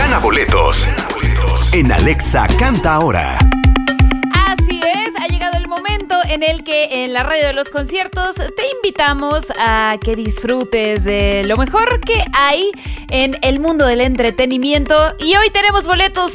Gana boletos en Alexa Canta Ahora. Así es, ha llegado el momento en el que en la radio de los conciertos te invitamos a que disfrutes de lo mejor que hay en el mundo del entretenimiento. Y hoy tenemos boletos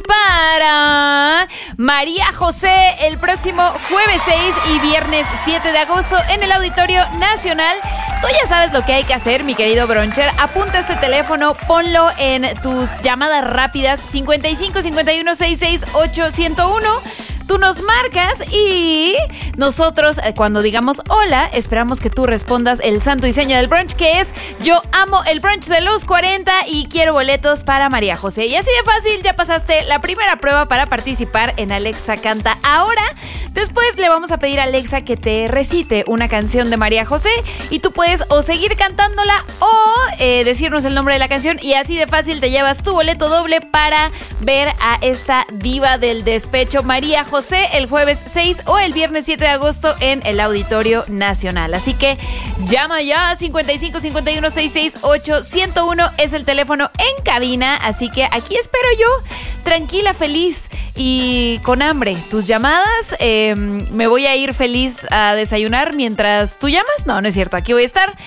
para María José el próximo jueves 6 y viernes 7 de agosto en el Auditorio Nacional. Tú ya sabes lo que hay que hacer, mi querido Broncher. Apunta este teléfono, ponlo en tus llamadas rápidas 55 51 66 801. Tú nos marcas y nosotros, cuando digamos hola, esperamos que tú respondas el santo y seña del brunch, que es: yo amo el brunch de los 40 y quiero boletos para María José. Y así de fácil, ya pasaste la primera prueba para participar en Alexa Canta Ahora. Después le vamos a pedir a Alexa que te recite una canción de María José y tú puedes o seguir cantándola o decirnos el nombre de la canción, y así de fácil te llevas tu boleto doble para ver a esta diva del despecho, María José, el jueves 6 o el viernes 7 de agosto en el Auditorio Nacional. Así que llama ya, 55 51 66 801 es el teléfono en cabina. Así que aquí espero yo, tranquila, feliz y con hambre, tus llamadas. Me voy a ir feliz a desayunar mientras tú llamas. No es cierto, aquí voy a estar.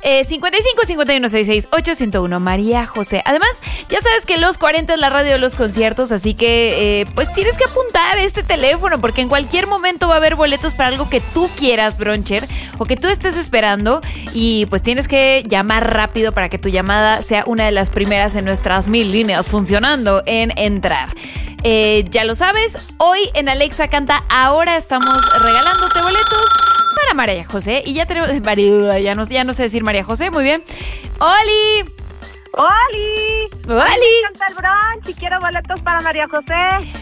55 51 66 801, María José. Además, ya sabes que los 40 es la radio de los conciertos, así que pues tienes que apuntar este teléfono, porque en cualquier momento va a haber boletos para algo que tú quieras, Broncher, o que tú estés esperando, y pues tienes que llamar rápido para que tu llamada sea una de las primeras en nuestras 1000 líneas funcionando en entrar. Ya lo sabes, hoy en Alexa Canta Ahora estamos regalándote boletos para María José. Y ya tenemos... Ya no sé decir María José, muy bien. ¡Oli! ¡Oli! ¡Oli! Canta el brunch y quiero boletos para María José.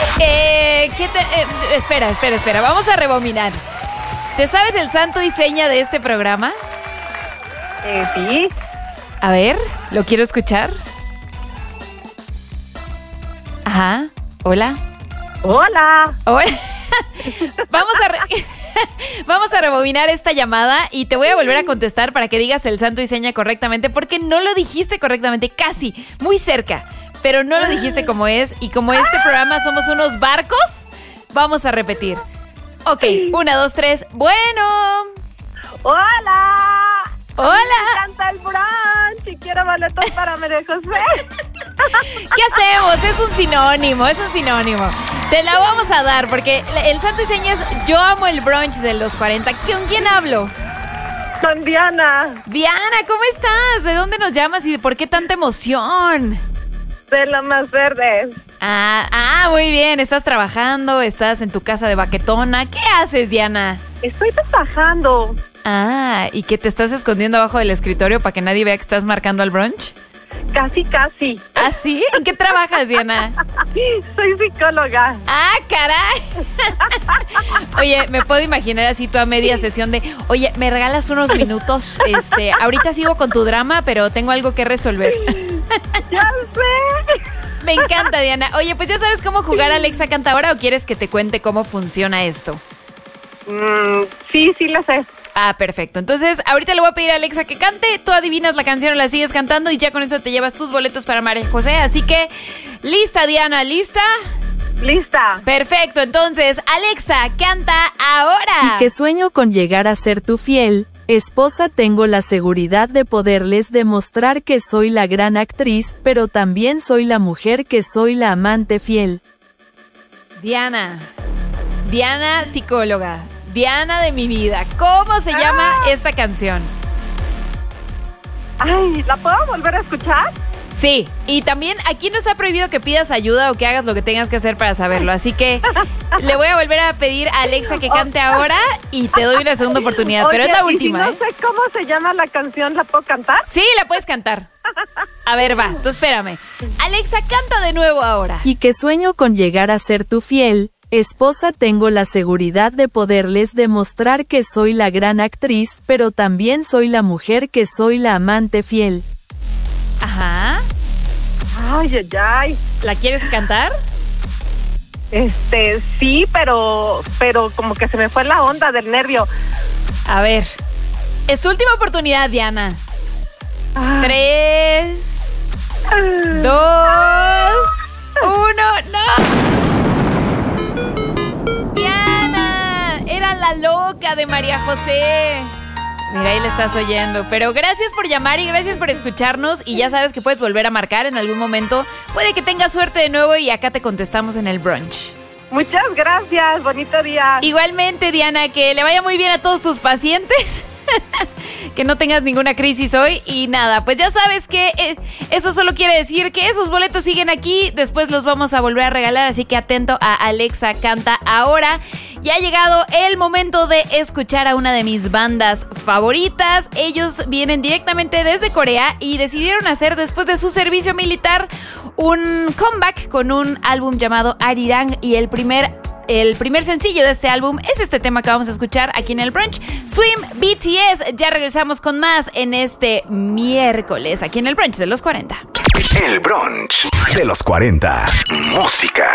Espera, vamos a rebobinar. ¿Te sabes el santo y seña de este programa? Sí. A ver, lo quiero escuchar. Ajá, hola. Hola. Vamos a rebobinar esta llamada y te voy a volver a contestar para que digas el santo y seña correctamente, porque no lo dijiste correctamente, casi, muy cerca, pero no lo dijiste como es, y como este programa somos unos barcos, vamos a repetir. Ok, 1, 2, 3, bueno. Hola. Hola. Me encanta el brunch y quiero boletos para María José. ¿Qué hacemos? Es un sinónimo. Te la vamos a dar, porque el santo y seña es: yo amo el brunch de los 40. ¿Con quién hablo? Con Diana. Diana, ¿cómo estás? ¿De dónde nos llamas y por qué tanta emoción? De Lomas Verdes. Muy bien. ¿Estás trabajando? ¿Estás en tu casa de baquetona? ¿Qué haces, Diana? Estoy trabajando. ¿Y que te estás escondiendo abajo del escritorio para que nadie vea que estás marcando al brunch? Casi. ¿Ah, sí? ¿En qué trabajas, Diana? Soy psicóloga. ¡Ah, caray! Oye, me puedo imaginar así tú a media sesión de: oye, ¿me regalas unos minutos? Ahorita sigo con tu drama, pero tengo algo que resolver. ¡Ya sé! Me encanta, Diana. Oye, pues ya sabes cómo jugar a Alexa Canta Ahora, ¿o quieres que te cuente cómo funciona esto? Sí, lo sé. Perfecto. Entonces, ahorita le voy a pedir a Alexa que cante, tú adivinas la canción o la sigues cantando y ya con eso te llevas tus boletos para María José. Así que, ¿lista, Diana? ¿Lista? Lista. Perfecto. Entonces, Alexa, canta ahora. Y que sueño con llegar a ser tu fiel esposa. Tengo la seguridad de poderles demostrar que soy la gran actriz, pero también soy la mujer, que soy la amante fiel. Diana, psicóloga. Diana de mi vida, ¿cómo se llama esta canción? Ay, ¿la puedo volver a escuchar? Sí, y también aquí no está prohibido que pidas ayuda o que hagas lo que tengas que hacer para saberlo, así que le voy a volver a pedir a Alexa que cante ahora y te doy una segunda oportunidad. Oye, pero es la última. Si no sé cómo se llama la canción, ¿la puedo cantar? Sí, la puedes cantar. A ver, va, tú espérame. Alexa, canta de nuevo ahora. Y que sueño con llegar a ser tu fiel esposa. Tengo la seguridad de poderles demostrar que soy la gran actriz, pero también soy la mujer, que soy la amante fiel. Ajá. Ay. ¿La quieres cantar? Sí, pero como que se me fue la onda del nervio. A ver, es tu última oportunidad, Diana. 3, 2, loca de María José. Mira, ahí la estás oyendo. Pero gracias por llamar y gracias por escucharnos. Y ya sabes que puedes volver a marcar en algún momento. Puede que tengas suerte de nuevo y acá te contestamos en el brunch. Muchas gracias, bonito día. Igualmente, Diana, que le vaya muy bien a todos tus pacientes. Que no tengas ninguna crisis hoy. Y nada, pues ya sabes que eso solo quiere decir que esos boletos siguen aquí. Después los vamos a volver a regalar, así que atento a Alexa Canta ahora. Ya ha llegado el momento de escuchar a una de mis bandas favoritas. Ellos vienen directamente desde Corea y decidieron hacer, después de su servicio militar, un comeback con un álbum llamado Arirang. Y el primer sencillo de este álbum es este tema que vamos a escuchar aquí en el brunch, Swim BTS. Ya regresamos con más en este miércoles aquí en el brunch de los 40. El brunch de los 40. Música